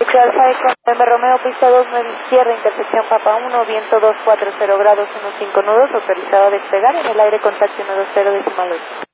Alfa Eco, M Romeo, pista 29 izquierda, intersección Papa 1, viento 240 grados, 15 nudos, autorizado a despegar en el aire contacto 120 decimal 8.